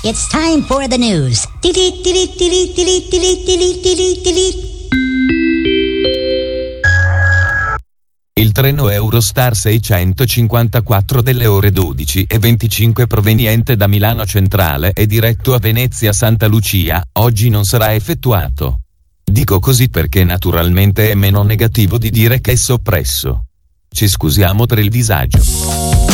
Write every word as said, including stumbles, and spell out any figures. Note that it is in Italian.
It's time for the news. Il treno Eurostar seicentocinquantaquattro delle ore dodici e venticinque proveniente da Milano Centrale e diretto a Venezia Santa Lucia, oggi non sarà effettuato. Dico così perché naturalmente è meno negativo di dire che è soppresso. Ci scusiamo per il disagio.